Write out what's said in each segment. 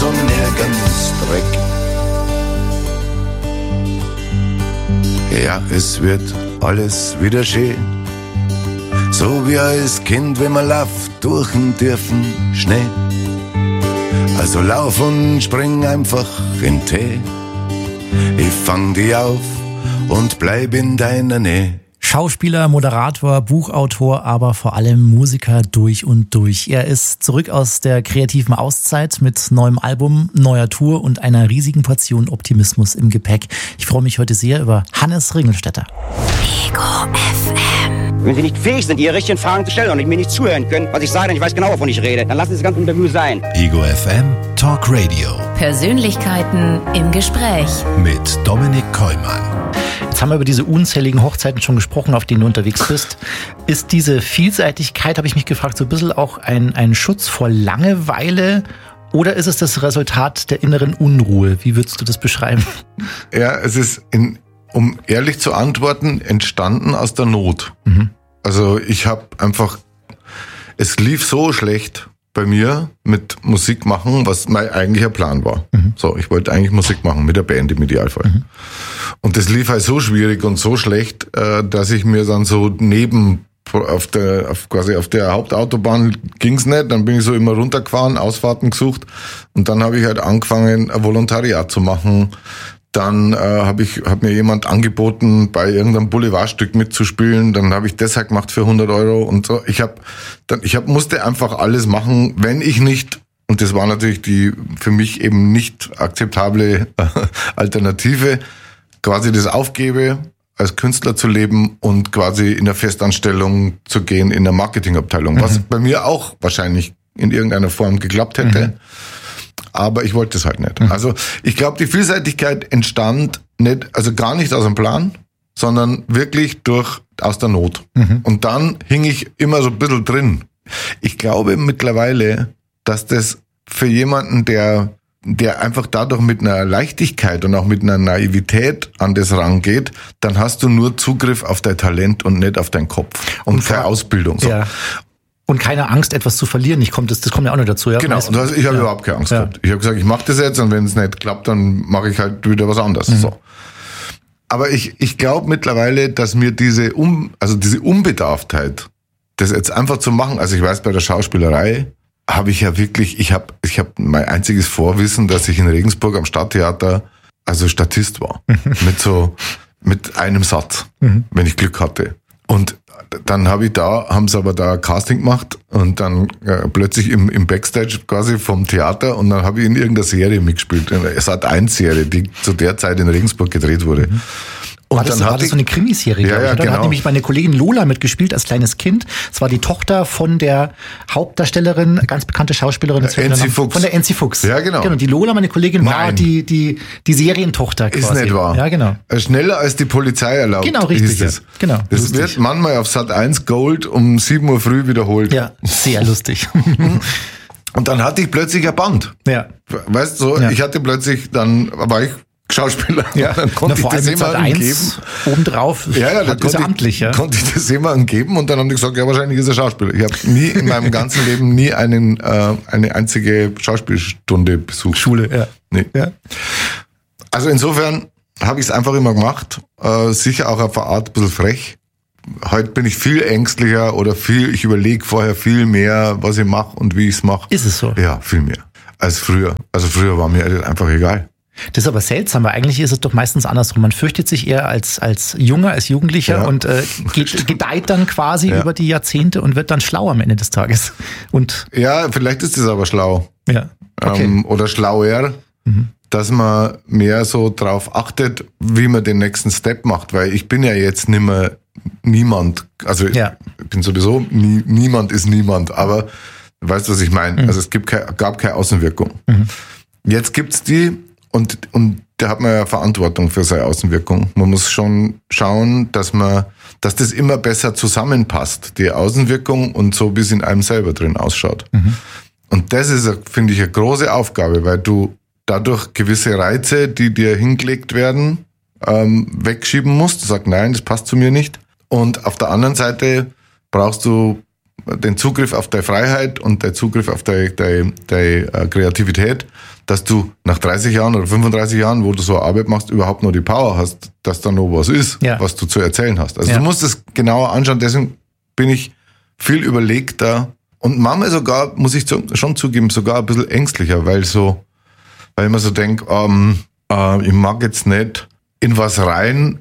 und nirgends Dreck. Ja, es wird alles wieder schön, so wie als Kind, wenn man läuft durch den tiefen Schnee. Also lauf und spring einfach in Tee, ich fang dich auf und bleib in deiner Nähe. Schauspieler, Moderator, Buchautor, aber vor allem Musiker durch und durch. Er ist zurück aus der kreativen Auszeit mit neuem Album, neuer Tour und einer riesigen Portion Optimismus im Gepäck. Ich freue mich heute sehr über Hannes Ringelstetter. Ego FM. Wenn Sie nicht fähig sind, Ihre richtigen Fragen zu stellen und mir nicht zuhören können, was ich sage, denn ich weiß genau, wovon ich rede, dann lassen Sie das ganze Interview sein. Ego FM Talk Radio. Persönlichkeiten im Gespräch. Mit Dominik Kollmann. Jetzt haben wir über diese unzähligen Hochzeiten schon gesprochen, auf denen du unterwegs bist. Ist diese Vielseitigkeit, habe ich mich gefragt, so ein bisschen auch ein Schutz vor Langeweile oder ist es das Resultat der inneren Unruhe? Wie würdest du das beschreiben? Ja, es ist, um ehrlich zu antworten, entstanden aus der Not. Also ich habe einfach, es lief so schlecht bei mir mit Musik machen, was mein eigentlicher Plan war. So, ich wollte eigentlich Musik machen mit der Band im Idealfall. Und das lief halt so schwierig und so schlecht, dass ich mir dann so auf der Hauptautobahn ging's nicht, dann bin ich so immer runtergefahren, Ausfahrten gesucht und dann habe ich halt angefangen, ein Volontariat zu machen. Dann hat mir jemand angeboten, bei irgendeinem Boulevardstück mitzuspielen. Dann habe ich das halt gemacht für 100 Euro und so. Ich musste einfach alles machen, wenn ich nicht, und das war natürlich die für mich eben nicht akzeptable Alternative, quasi das aufgebe, als Künstler zu leben und quasi in der Festanstellung zu gehen in der Marketingabteilung, was bei mir auch wahrscheinlich in irgendeiner Form geklappt hätte. Aber ich wollte es halt nicht. Also ich glaube, die Vielseitigkeit entstand gar nicht aus dem Plan, sondern wirklich aus der Not. Und dann hing ich immer so ein bisschen drin. Ich glaube mittlerweile, dass das für jemanden, der einfach dadurch mit einer Leichtigkeit und auch mit einer Naivität an das rangeht, dann hast du nur Zugriff auf dein Talent und nicht auf deinen Kopf und keine Ausbildung. So. Ja. Und keine Angst, etwas zu verlieren. Das kommt ja auch noch dazu. Ja? Genau, ich habe überhaupt keine Angst gehabt. Ich habe gesagt, ich mache das jetzt und wenn es nicht klappt, dann mache ich halt wieder was anderes. So. Aber ich glaube mittlerweile, dass mir diese Unbedarftheit, das jetzt einfach zu machen, also ich weiß, bei der Schauspielerei habe ich ja wirklich, ich habe mein einziges Vorwissen, dass ich in Regensburg am Stadttheater also Statist war. mit einem Satz, wenn ich Glück hatte. Und dann haben sie aber da Casting gemacht und dann plötzlich im Backstage quasi vom Theater und dann habe ich in irgendeiner Serie mitgespielt. Es hat eine Serie, die zu der Zeit in Regensburg gedreht wurde. Und war das so eine Krimiserie? Ja, genau. Da hat nämlich meine Kollegin Lola mitgespielt als kleines Kind. Es war die Tochter von der Hauptdarstellerin, ganz bekannte Schauspielerin. Enzi Fuchs. Von der Enzi Fuchs. Ja, genau. Genau, die Lola, meine Kollegin, war die Serientochter quasi. Ist nicht wahr. Ja, genau. Schneller als die Polizei erlaubt. Genau, richtig. Ja. Genau. Das lustig. wird manchmal auf Sat.1 Gold um 7 Uhr früh wiederholt. Ja, sehr lustig. Und dann hatte ich plötzlich ein Band. Ja. Weißt du, ich hatte plötzlich, dann war ich Schauspieler. Ja, dann konnte ich das jemandem geben. Obendrauf, dann konnte ich das jemandem geben und dann haben die gesagt, ja, wahrscheinlich ist er Schauspieler. Ich habe nie in meinem ganzen Leben eine einzige Schauspielstunde besucht. Schule, ja. Nee. Ja. Also insofern habe ich es einfach immer gemacht. Sicher auch auf eine Art ein bisschen frech. Heute bin ich viel ängstlicher ich überlege vorher viel mehr, was ich mache und wie ich es mache. Ist es so? Ja, viel mehr als früher. Also früher war mir einfach egal. Das ist aber seltsam, weil eigentlich ist es doch meistens andersrum. Man fürchtet sich eher als Junger, als Jugendlicher und gedeiht dann quasi über die Jahrzehnte und wird dann schlau am Ende des Tages. Und ja, vielleicht ist das aber schlau. Ja. Okay. Oder schlauer, dass man mehr so drauf achtet, wie man den nächsten Step macht. Weil ich bin ja jetzt nicht mehr niemand. Also ich bin sowieso niemand ist niemand. Aber weißt du, was ich meine? Also es gab keine Außenwirkung. Jetzt gibt's die. Und da hat man ja Verantwortung für seine Außenwirkung. Man muss schon schauen, dass das immer besser zusammenpasst, die Außenwirkung und so, wie es in einem selber drin ausschaut. Und das ist, finde ich, eine große Aufgabe, weil du dadurch gewisse Reize, die dir hingelegt werden, wegschieben musst. Du sagst, nein, das passt zu mir nicht. Und auf der anderen Seite brauchst du den Zugriff auf deine Freiheit und den Zugriff auf deine Kreativität, dass du nach 30 Jahren oder 35 Jahren, wo du so Arbeit machst, überhaupt noch die Power hast, dass da noch was ist, was du zu erzählen hast. Also du musst es genauer anschauen, deswegen bin ich viel überlegter und manchmal sogar, muss ich schon zugeben, sogar ein bisschen ängstlicher, weil ich mir so denke, ich mag jetzt nicht in was rein,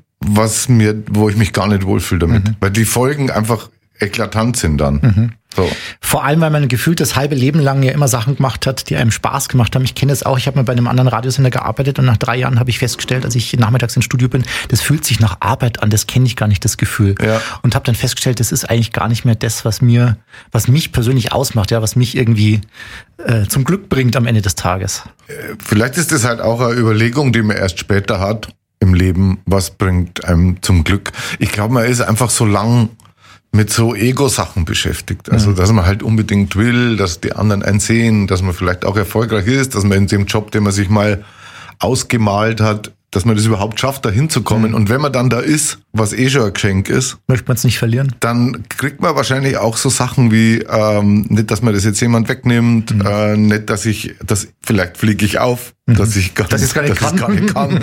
wo ich mich gar nicht wohlfühle damit. Weil die Folgen einfach eklatant sind dann. So. Vor allem, weil man gefühlt das halbe Leben lang ja immer Sachen gemacht hat, die einem Spaß gemacht haben. Ich kenne es auch, ich habe mal bei einem anderen Radiosender gearbeitet und nach 3 Jahren habe ich festgestellt, als ich nachmittags ins Studio bin, das fühlt sich nach Arbeit an, das kenne ich gar nicht, das Gefühl. Ja. Und habe dann festgestellt, das ist eigentlich gar nicht mehr das, was mich persönlich ausmacht, ja, was mich irgendwie zum Glück bringt am Ende des Tages. Vielleicht ist das halt auch eine Überlegung, die man erst später hat im Leben, was bringt einem zum Glück. Ich glaube, man ist einfach so lang mit so Ego-Sachen beschäftigt. Also, dass man halt unbedingt will, dass die anderen einen sehen, dass man vielleicht auch erfolgreich ist, dass man in dem Job, den man sich mal ausgemalt hat, dass man das überhaupt schafft, da hinzukommen. Und wenn man dann da ist, was schon ein Geschenk ist, möchte man es nicht verlieren. Dann kriegt man wahrscheinlich auch so Sachen wie, nicht, dass man das jetzt jemand wegnimmt, nicht, vielleicht fliege ich auf, dass ich gar nicht kann.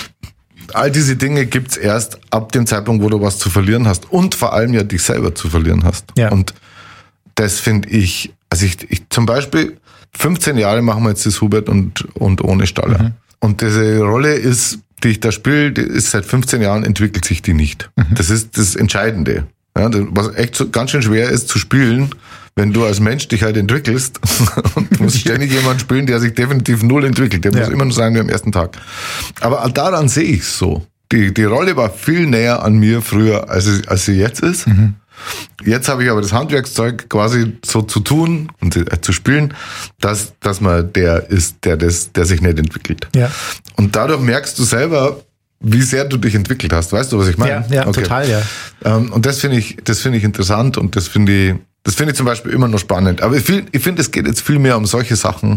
All diese Dinge gibt's erst ab dem Zeitpunkt, wo du was zu verlieren hast und vor allem ja dich selber zu verlieren hast. Ja. Und das finde ich, also ich zum Beispiel 15 Jahre machen wir jetzt das Hubert und ohne Staller. Und diese Rolle die ich da spiele, die ist seit 15 Jahren entwickelt sich die nicht. Das ist das Entscheidende. Ja, was echt so ganz schön schwer ist zu spielen, wenn du als Mensch dich halt entwickelst und du musst ständig jemanden spielen, der sich definitiv null entwickelt. Der muss immer nur sein wie am ersten Tag. Aber daran sehe ich es so. Die Rolle war viel näher an mir früher, als sie jetzt ist. Jetzt habe ich aber das Handwerkszeug quasi so zu tun und zu spielen, dass man der ist, der sich nicht entwickelt. Ja. Und dadurch merkst du selber, wie sehr du dich entwickelt hast. Weißt du, was ich meine? Ja, okay. Total, ja. Und das finde ich interessant und das finde ich zum Beispiel immer noch spannend. Aber ich finde, es geht jetzt viel mehr um solche Sachen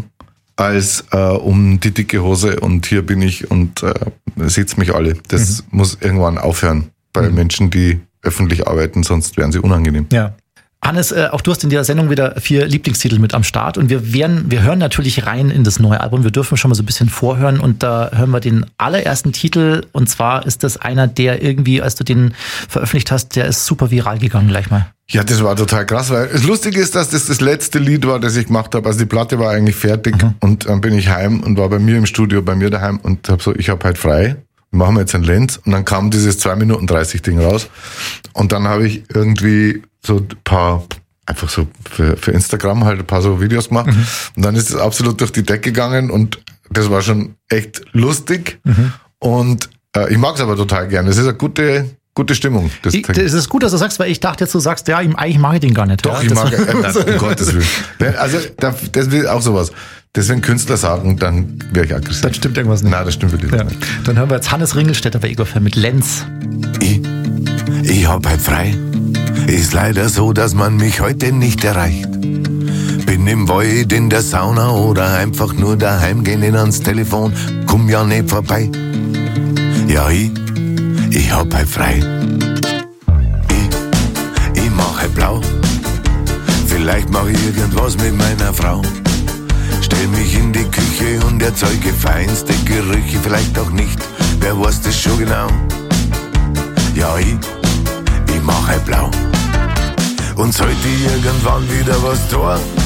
als um die dicke Hose und hier bin ich und seht's mich alle. Das muss irgendwann aufhören bei Menschen, die öffentlich arbeiten, sonst wären sie unangenehm. Ja. Hannes, auch du hast in der Sendung wieder 4 Lieblingstitel mit am Start und wir hören natürlich rein in das neue Album. Wir dürfen schon mal so ein bisschen vorhören und da hören wir den allerersten Titel und zwar ist das einer, der irgendwie, als du den veröffentlicht hast, der ist super viral gegangen gleich mal. Ja, das war total krass, weil das Lustige ist, dass das letzte Lied war, das ich gemacht habe. Also die Platte war eigentlich fertig und dann bin ich heim und war bei mir im Studio, bei mir daheim und ich habe halt frei. Machen wir jetzt ein Lenz und dann kam dieses 2 Minuten 30 Ding raus und dann habe ich irgendwie so ein paar, einfach so für Instagram halt ein paar so Videos gemacht und dann ist es absolut durch die Decke gegangen und das war schon echt lustig und ich mag es aber total gerne. Es ist eine gute Stimmung. Das ist gut, dass du sagst, weil ich dachte jetzt, du sagst, ja, eigentlich mag ich den gar nicht. Doch, ja, ich mag um Gottes Willen. Also das will auch sowas. Deswegen Künstler sagen, dann wäre ich aggressiv. Dann stimmt irgendwas nicht. Nein, das stimmt wirklich nicht. Dann hören wir jetzt Hannes Ringelstetter bei Ego FM mit Lenz. Ich hab halt frei. Ist leider so, dass man mich heute nicht erreicht. Bin im Wald, in der Sauna oder einfach nur daheim, gehen nicht ans Telefon, komm ja nicht vorbei. Ja, ich hab halt frei. Ich mach halt blau. Vielleicht mach ich irgendwas mit meiner Frau. Stell mich in die Küche und erzeuge feinste Gerüche, vielleicht auch nicht, wer weiß das schon genau. Ja, ich mach halt blau. Und sollte irgendwann wieder was tun,